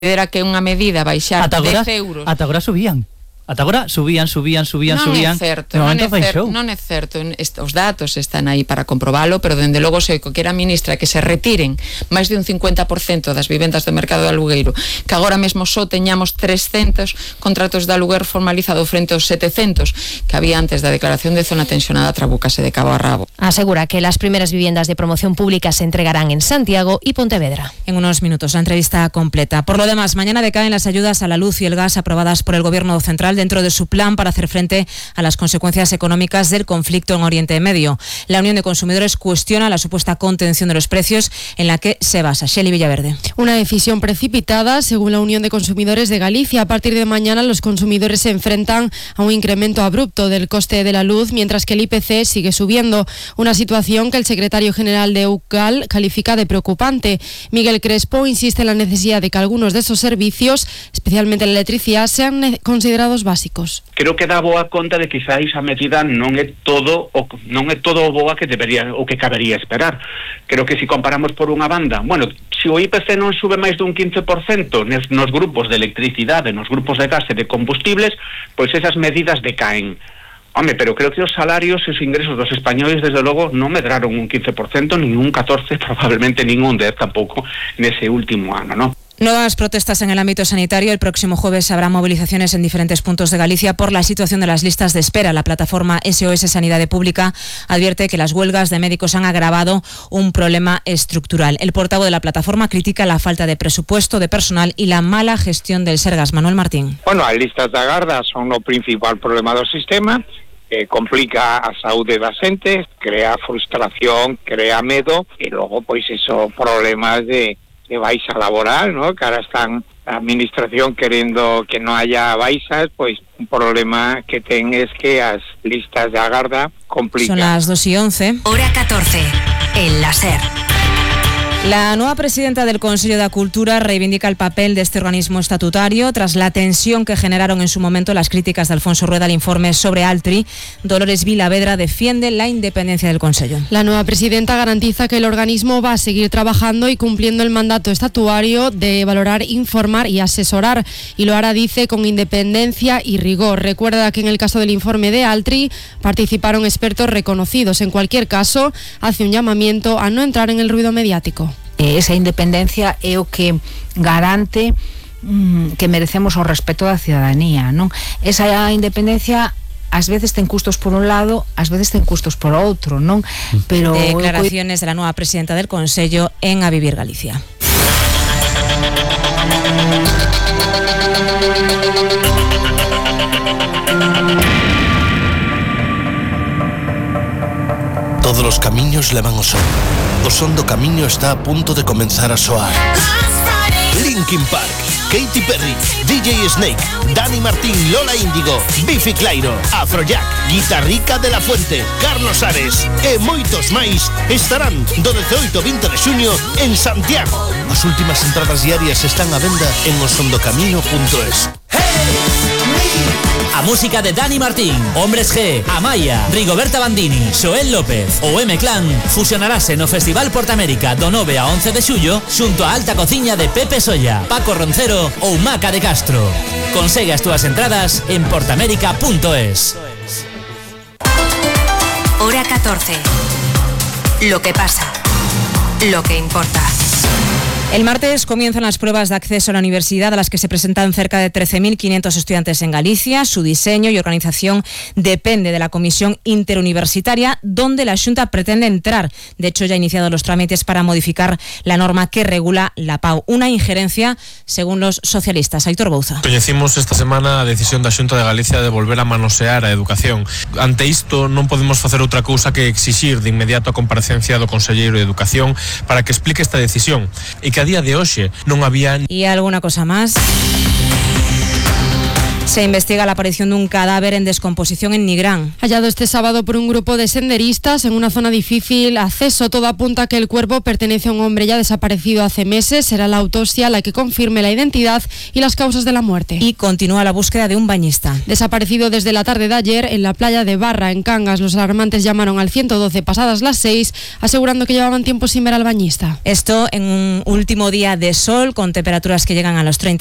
considera que unha medida baixar 10 euros... Ata agora subían. Ata agora subían. Non é certo. Os datos están aí para comprobalo, pero dende logo se que era a ministra que se retiren máis de un 50% das vivendas do mercado de alugueiro, que agora mesmo só teñamos 300 contratos de aluguer formalizado frente aos 700 que había antes da declaración de zona tensionada Trabucase de cabo a rabo. Asegura que las primeras viviendas de promoción pública se entregarán en Santiago y Pontevedra. En unos minutos la entrevista completa. Por lo demás, mañana decaen las ayudas a la luz y el gas aprobadas por el Gobierno central dentro de su plan para hacer frente a las consecuencias económicas del conflicto en Oriente Medio. La Unión de Consumidores cuestiona la supuesta contención de los precios en la que se basa. Shelley Villaverde. Una decisión precipitada, según la Unión de Consumidores de Galicia. A partir de mañana los consumidores se enfrentan a un incremento abrupto del coste de la luz, mientras que el IPC sigue subiendo. Una situación que el secretario general de UCAL califica de preocupante. Miguel Crespo insiste en la necesidad de que algunos de esos servicios, especialmente la electricidad, sean considerados básicos. Creo que dá boa conta de que quizá esa medida non é todo o boa que debería ou que cabería esperar. Creo que se comparamos por unha banda, se o IPC non sube máis dun 15% nos grupos de electricidade, nos grupos de gas e de combustibles, pois esas medidas decaen. Pero creo que os salarios e os ingresos dos españoles, desde logo, non medraron un 15%, nin un 14%, probablemente nin un 10% tampouco nese último ano, non? Nuevas protestas en el ámbito sanitario. El próximo jueves habrá movilizaciones en diferentes puntos de Galicia por la situación de las listas de espera. La plataforma SOS Sanidade Pública advierte que las huelgas de médicos han agravado un problema estructural. El portavoz de la plataforma critica la falta de presupuesto, de personal y la mala gestión del Sergas. Manuel Martín. As listas de agarda son o principal problema do sistema. Complica a saúde da xente, crea frustración, crea medo e logo eso problemas de baixa laboral, ¿no? Que ahora están la administración queriendo que no haya baixas, un problema que ten es que as listas de agarda complican. Son las 2:11. Hora 14, en la SER. La nueva presidenta del Consejo de Cultura reivindica el papel de este organismo estatutario tras la tensión que generaron en su momento las críticas de Alfonso Rueda al informe sobre Altri. Dolores Vilavedra defiende la independencia del Consejo. La nueva presidenta garantiza que el organismo va a seguir trabajando y cumpliendo el mandato estatuario de valorar, informar y asesorar, y lo hará, dice, con independencia y rigor. Recuerda que en el caso del informe de Altri participaron expertos reconocidos. En cualquier caso, hace un llamamiento a no entrar en el ruido mediático. Esa independencia é o que garante que merecemos o respeto da ciudadanía, non? Esa independencia ás veces ten custos por un lado, ás veces ten custos por outro, non? Pero declaraciones de la nueva presidenta del Consello en A Vivir Galicia. Todos los camiños levan ao son. O son do camiño está a punto de comenzar a soar. Linkin Park, Katy Perry, DJ Snake, Dani Martín, Lola Índigo, Bifi Clyro, Afrojack, Guitarrica de la Fuente, Carlos Ares e moitos máis estarán do 18 ao 20 de xuño en Santiago. As últimas entradas diarias están á venda en osondocamino.es. A música de Dani Martín, Hombres G, Amaya, Rigoberta Bandini, Xoel López ou M-Clan fusionarase no Festival Portamérica do 9 a 11 de xullo xunto a Alta Cociña de Pepe Solla, Paco Roncero ou Maca de Castro. Consegue as túas entradas en portamérica.es. Hora 14. Lo que pasa, lo que importa. El martes comienzan las pruebas de acceso a la universidad, a las que se presentan cerca de 13.500 estudiantes en Galicia. Su diseño y organización depende de la Comisión Interuniversitaria, donde la Xunta pretende entrar. De hecho, ya ha iniciado los trámites para modificar la norma que regula la PAU. Una injerencia, según los socialistas. Aitor Bouza. Coñecimos esta semana a decisión da Xunta de Galicia de volver a manosear a educación. Ante isto, non podemos facer outra cousa que exixir de inmediato a comparecencia do Conselleiro de Educación para que explique esta decisión e que a día de hoxe non había... Y alguna cosa más. Se investiga la aparición de un cadáver en descomposición en Nigrán. Hallado este sábado por un grupo de senderistas en una zona difícil acceso, todo apunta a que el cuerpo pertenece a un hombre ya desaparecido hace meses. Será la autopsia la que confirme la identidad y las causas de la muerte. Y continúa la búsqueda de un bañista. Desaparecido desde la tarde de ayer en la playa de Barra, en Cangas. Los alarmantes llamaron al 112 pasadas las 6, asegurando que llevaban tiempo sin ver al bañista. Esto en un último día de sol, con temperaturas que llegan a los 30